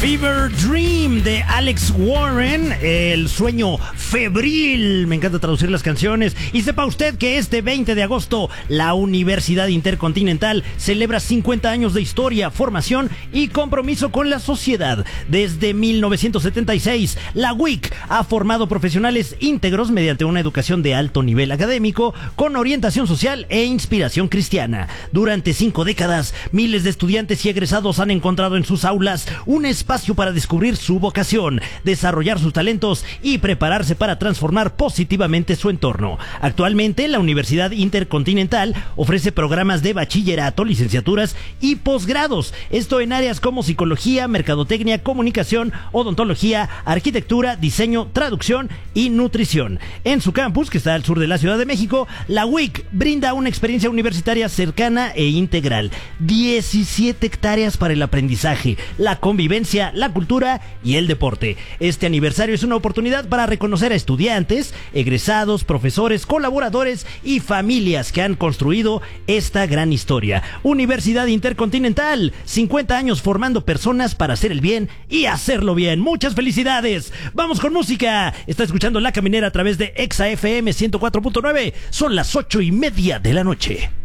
Fever Dream de Alex Warren, el sueño febril. Me encanta traducir las canciones. Y sepa usted que este 20 de agosto la Universidad Intercontinental celebra 50 años de historia, formación y compromiso con la sociedad. Desde 1976, la UIC ha formado profesionales íntegros mediante una educación de alto nivel académico con orientación social e inspiración cristiana. Durante 5 décadas, miles de estudiantes y egresados han encontrado en sus aulas un espacio para descubrir su vocación, desarrollar sus talentos y prepararse para transformar positivamente su entorno. Actualmente, la Universidad Intercontinental ofrece programas de bachillerato, licenciaturas y posgrados. Esto en áreas como psicología, mercadotecnia, comunicación, odontología, arquitectura, diseño, traducción y nutrición. En su campus, que está al sur de la Ciudad de México, la UIC brinda una experiencia universitaria cercana e integral. 17 hectáreas para el aprendizaje, la convivencia, la cultura y el deporte. Este aniversario es una oportunidad para reconocer a estudiantes, egresados, profesores, colaboradores y familias que han construido esta gran historia. Universidad Intercontinental, 50 años formando personas para hacer el bien y hacerlo bien. ¡Muchas felicidades! ¡Vamos con música! Está escuchando La Caminera a través de Exa FM 104.9. Son las 8:30 de la noche.